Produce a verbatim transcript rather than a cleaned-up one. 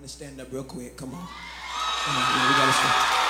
want to stand up real quick. Come on. Come on. Yeah, we gotta stand.